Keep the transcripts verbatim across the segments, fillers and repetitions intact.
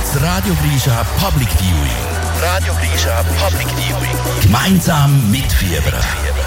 Das Radio Grisha Public Viewing. Radio Grisha Public Viewing. Gemeinsam mitfiebern.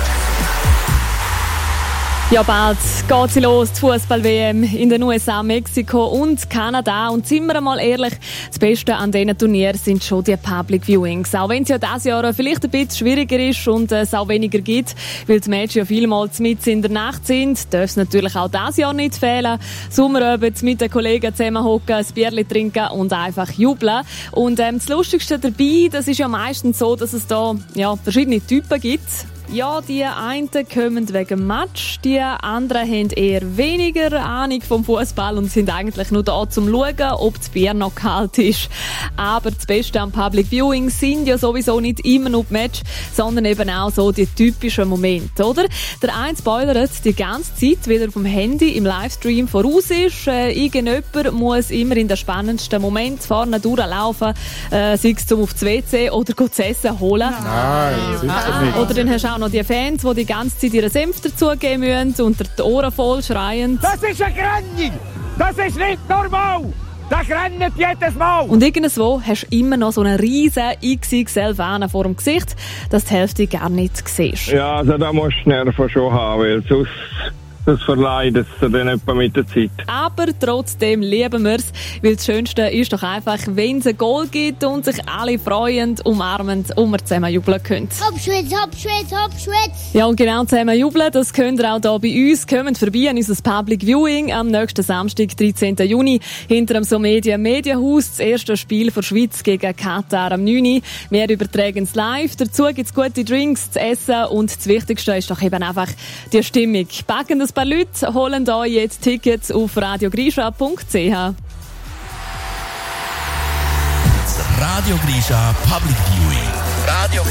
Ja, bald geht sie los, die Fußball-W M in den U S A, Mexiko und Kanada. Und sind wir einmal ehrlich, das Beste an diesen Turnieren sind schon die Public Viewings. Auch wenn es ja dieses Jahr vielleicht ein bisschen schwieriger ist und es auch weniger gibt, weil die Matches ja vielmals mitten in der Nacht sind, darf es natürlich auch dieses Jahr nicht fehlen. Sommerabend mit den Kollegen zusammenhocken, ein Bierchen trinken und einfach jubeln. Und ähm, das Lustigste dabei, das ist ja meistens so, dass es da ja, verschiedene Typen gibt. Ja, die einen kommen wegen dem Match, die anderen haben eher weniger Ahnung vom Fußball und sind eigentlich nur da zum Schauen, ob das Bier noch kalt ist. Aber das Beste am Public Viewing sind ja sowieso nicht immer nur die Match, sondern eben auch so die typischen Momente, oder? Der eine spoilert die ganze Zeit, wieder auf dem Handy im Livestream voraus ist. Äh, irgendjemand muss immer in den spannendsten Moment vorne durchlaufen, äh, sei es zum auf das W C oder das Essen holen. Nein, sicher nicht. Oder dann hast du auch noch die Fans, die die ganze Zeit ihren Senf dazugeben müssen und die Ohren voll schreien. Das ist ein Grenning! Das ist nicht normal! Das rennt jedes Mal! Und irgendwo hast du immer noch so eine riesen X X L-Fahne vor dem Gesicht, dass die Hälfte gar nicht siehst. Ja, also da musst du Nerven schon haben, weil sonst das verleidet es dann etwa mit der Zeit. Aber trotzdem lieben wir es, weil das Schönste ist doch einfach, wenn es ein Goal gibt und sich alle freuen, umarmend und wir zusammen jubeln können. Hopp, Schwitz, hopp, Schwitz, hopp, Schwitz. Ja, und genau zusammen jubeln, das könnt ihr auch hier bei uns. Kommt vorbei an unser Public Viewing am nächsten Samstag, dreizehnten Juni, hinter dem SoMedia Medienhaus. Das erste Spiel der Schweiz gegen Katar am neunten Wir übertragen es live. Dazu gibt es gute Drinks zu essen und das Wichtigste ist doch eben einfach die Stimmung. Packen das ein paar Leute, holen euch jetzt Tickets auf radio grisha punkt c h. Das Radio Grisha Public Viewing. Radio